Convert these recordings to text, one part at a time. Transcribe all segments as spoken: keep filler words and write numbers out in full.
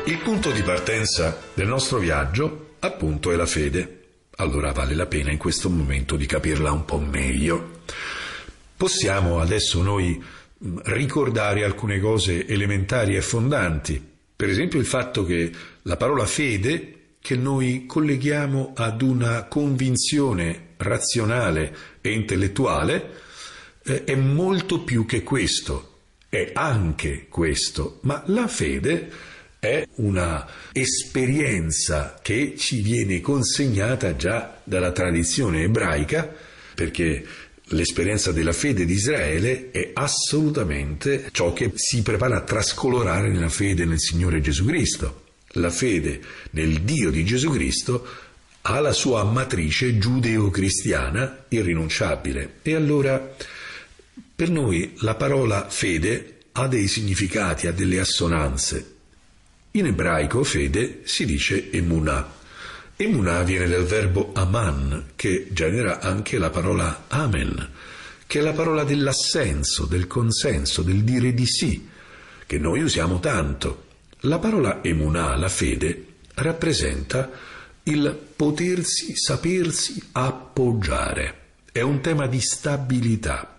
Il punto di partenza del nostro viaggio, appunto, è la fede. Allora vale la pena in questo momento di capirla un po' meglio. Possiamo adesso noi ricordare alcune cose elementari e fondanti. Per esempio il fatto che la parola fede, che noi colleghiamo ad una convinzione razionale e intellettuale, eh, è molto più che questo, è anche questo, ma la fede è una esperienza che ci viene consegnata già dalla tradizione ebraica, perché l'esperienza della fede di Israele è assolutamente ciò che si prepara a trascolorare nella fede nel Signore Gesù Cristo. La fede nel Dio di Gesù Cristo ha la sua matrice giudeo-cristiana irrinunciabile. E allora, per noi la parola fede ha dei significati, ha delle assonanze. In ebraico fede si dice emunah. Emunah viene dal verbo aman, che genera anche la parola amen, che è la parola dell'assenso, del consenso, del dire di sì, che noi usiamo tanto. La parola emunah, la fede, rappresenta il potersi, sapersi appoggiare. È un tema di stabilità.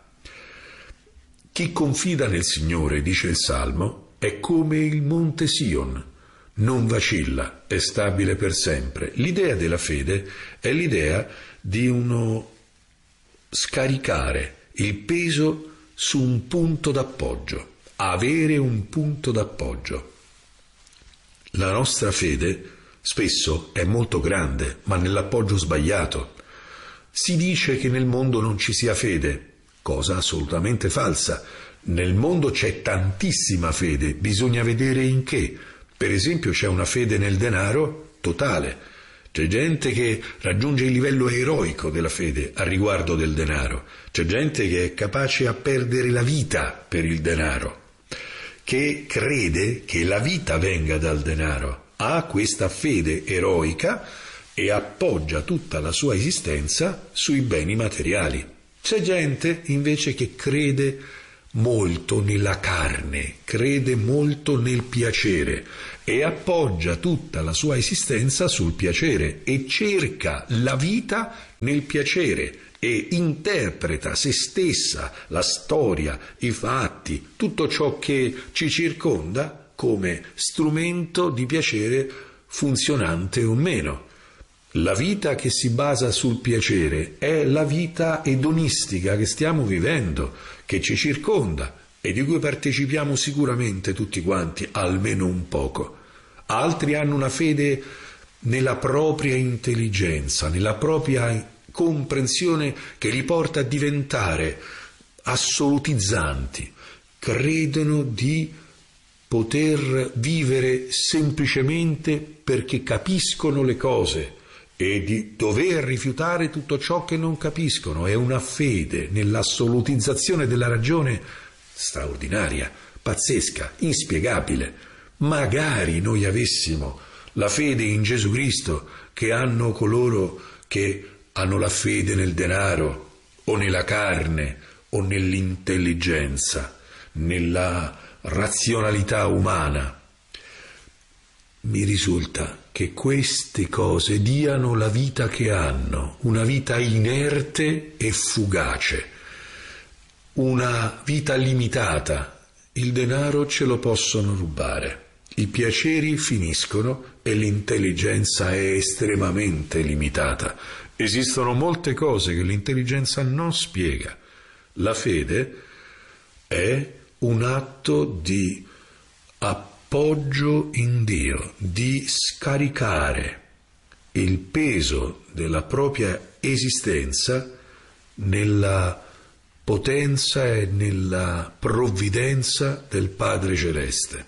Chi confida nel Signore, dice il Salmo, è come il monte Sion, non vacilla, è stabile per sempre. L'idea della fede è l'idea di uno scaricare il peso su un punto d'appoggio, avere un punto d'appoggio. La nostra fede spesso è molto grande, ma nell'appoggio sbagliato. Si dice che nel mondo non ci sia fede, cosa assolutamente falsa. Nel mondo c'è tantissima fede, bisogna vedere in che. Per esempio c'è una fede nel denaro totale. C'è gente che raggiunge il livello eroico della fede a riguardo del denaro. C'è gente che è capace a perdere la vita per il denaro, che crede che la vita venga dal denaro. Ha questa fede eroica e appoggia tutta la sua esistenza sui beni materiali. C'è gente invece che crede molto nella carne, crede molto nel piacere e appoggia tutta la sua esistenza sul piacere e cerca la vita nel piacere e interpreta se stessa, la storia, i fatti, tutto ciò che ci circonda come strumento di piacere funzionante o meno. La vita che si basa sul piacere è la vita edonistica che stiamo vivendo, che ci circonda e di cui partecipiamo sicuramente tutti quanti, almeno un poco. Altri hanno una fede nella propria intelligenza, nella propria comprensione che li porta a diventare assolutizzanti. Credono di poter vivere semplicemente perché capiscono le cose e di dover rifiutare tutto ciò che non capiscono. È una fede nell'assolutizzazione della ragione straordinaria, pazzesca, inspiegabile. Magari noi avessimo la fede in Gesù Cristo che hanno coloro che hanno la fede nel denaro o nella carne o nell'intelligenza, nella razionalità umana. Mi risulta che queste cose diano la vita che hanno, una vita inerte e fugace, una vita limitata. Il denaro ce lo possono rubare, i piaceri finiscono e l'intelligenza è estremamente limitata. Esistono molte cose che l'intelligenza non spiega. La fede è un atto di appoggio in Dio, di scaricare il peso della propria esistenza nella potenza e nella provvidenza del Padre Celeste.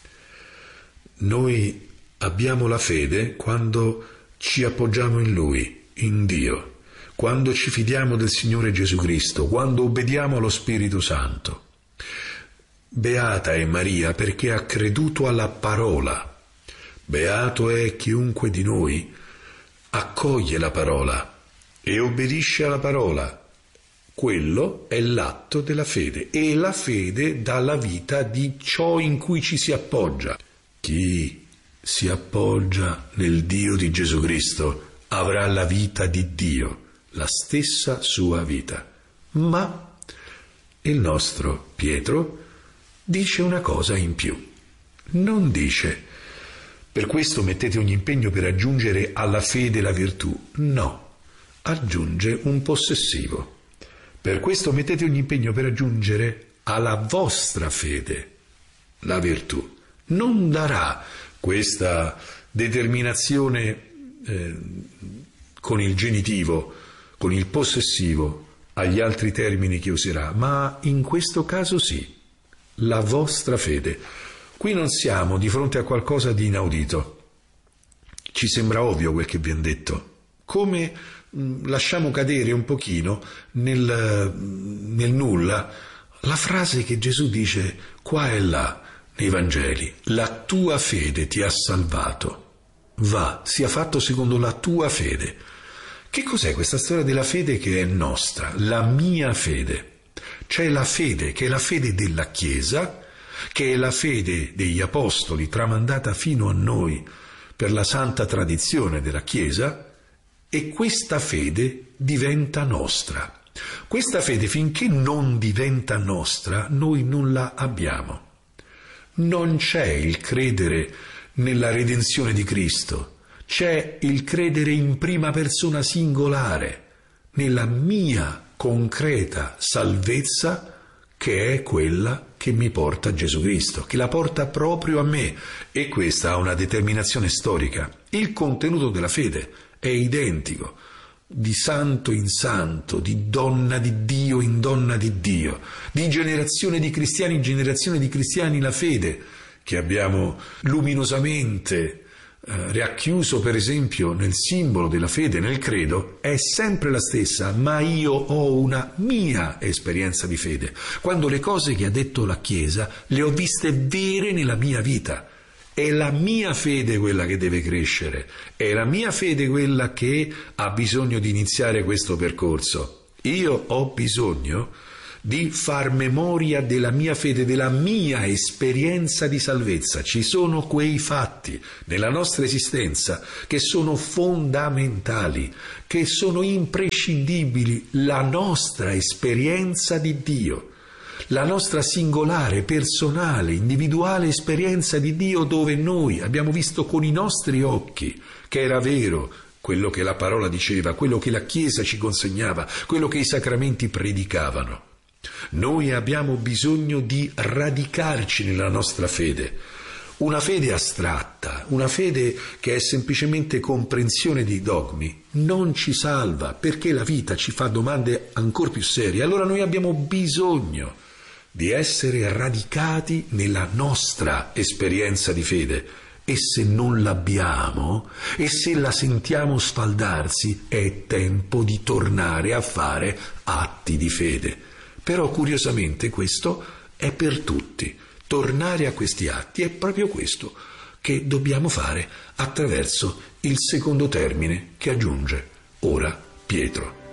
Noi abbiamo la fede quando ci appoggiamo in Lui, in Dio, quando ci fidiamo del Signore Gesù Cristo, quando obbediamo allo Spirito Santo. Beata è Maria perché ha creduto alla parola. Beato è chiunque di noi accoglie la parola e obbedisce alla parola. Quello è l'atto della fede e la fede dà la vita di ciò in cui ci si appoggia. Chi si appoggia nel Dio di Gesù Cristo avrà la vita di Dio, la stessa sua vita. Ma il nostro Pietro dice una cosa in più. Non dice: per questo mettete ogni impegno per aggiungere alla fede la virtù. No, aggiunge un possessivo. Per questo mettete ogni impegno per aggiungere alla vostra fede la virtù. Non darà questa determinazione eh, con il genitivo, con il possessivo, agli altri termini che userà, ma in questo caso sì, la vostra fede. Qui non siamo di fronte a qualcosa di inaudito. Ci sembra ovvio quel che viene detto. Come mh, lasciamo cadere un pochino nel, nel nulla la frase che Gesù dice qua e là nei Vangeli: la tua fede ti ha salvato. Va, sia fatto secondo la tua fede. Che cos'è questa storia della fede che è nostra? La mia fede. C'è la fede che è la fede della Chiesa, che è la fede degli Apostoli tramandata fino a noi per la santa tradizione della Chiesa, e questa fede diventa nostra. Questa fede, finché non diventa nostra, noi non la abbiamo. Non c'è il credere nella redenzione di Cristo, c'è il credere in prima persona singolare, nella mia concreta salvezza, che è quella che mi porta a Gesù Cristo, che la porta proprio a me, e questa ha una determinazione storica. Il contenuto della fede è identico, di santo in santo, di donna di Dio in donna di Dio, di generazione di cristiani in generazione di cristiani. La fede che abbiamo luminosamente eh, racchiuso, per esempio, nel simbolo della fede, nel credo, è sempre la stessa, ma io ho una mia esperienza di fede, quando le cose che ha detto la Chiesa le ho viste vere nella mia vita. È la mia fede quella che deve crescere, è la mia fede quella che ha bisogno di iniziare questo percorso. Io ho bisogno di far memoria della mia fede, della mia esperienza di salvezza. Ci sono quei fatti nella nostra esistenza che sono fondamentali, che sono imprescindibili, la nostra esperienza di Dio. La nostra singolare, personale, individuale esperienza di Dio, dove noi abbiamo visto con i nostri occhi che era vero quello che la parola diceva, quello che la Chiesa ci consegnava, quello che i sacramenti predicavano. Noi abbiamo bisogno di radicarci nella nostra fede. Una fede astratta, una fede che è semplicemente comprensione dei dogmi, non ci salva, perché la vita ci fa domande ancora più serie. Allora noi abbiamo bisogno di essere radicati nella nostra esperienza di fede, e se non l'abbiamo, e se la sentiamo sfaldarsi, è tempo di tornare a fare atti di fede. Però curiosamente questo è per tutti. Tornare a questi atti è proprio questo che dobbiamo fare attraverso il secondo termine che aggiunge ora Pietro.